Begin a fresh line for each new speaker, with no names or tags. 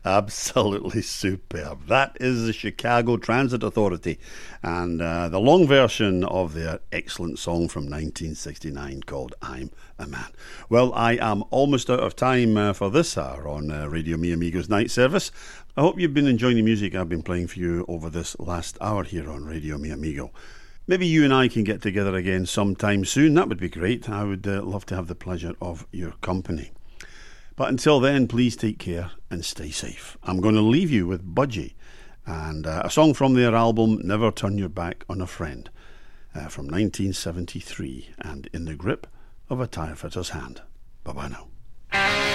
Absolutely superb. That is the Chicago Transit Authority and the long version of their excellent song from 1969 called I'm a Man. Well, I am almost out of time for this hour on Radio Mi Amigos Night Service. I hope you've been enjoying the music I've been playing for you over this last hour here on Radio Mi Amigo. Maybe you and I can get together again sometime soon. That would be great. I would love to have the pleasure of your company. But until then, please take care and stay safe. I'm going to leave you with Budgie and a song from their album Never Turn Your Back on a Friend from 1973 and In the Grip of a Tire Fitter's Hand. Bye-bye now.